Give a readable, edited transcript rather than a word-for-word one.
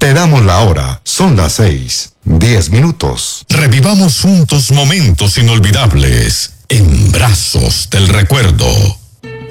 Te damos la hora. Son las 6:10. Revivamos juntos momentos inolvidables en Brazos del Recuerdo.